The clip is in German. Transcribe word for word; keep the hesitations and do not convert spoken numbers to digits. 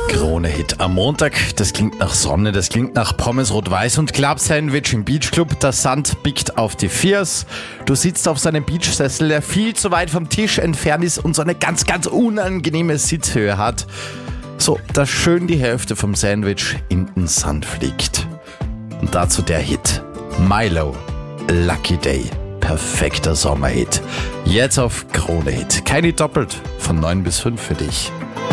Krone-Hit am Montag. Das klingt nach Sonne, das klingt nach Pommes rot-weiß und Club-Sandwich im Beachclub. Der Sand biegt auf die Viers. Du sitzt auf seinem Beachsessel, der viel zu weit vom Tisch entfernt ist und so eine ganz, ganz unangenehme Sitzhöhe hat. So, dass schön die Hälfte vom Sandwich in den Sand fliegt. Und dazu der Hit. Milo, Lucky Day. Perfekter Sommerhit. Jetzt auf Krone-Hit. Keine doppelt. Von neun bis fünf für dich.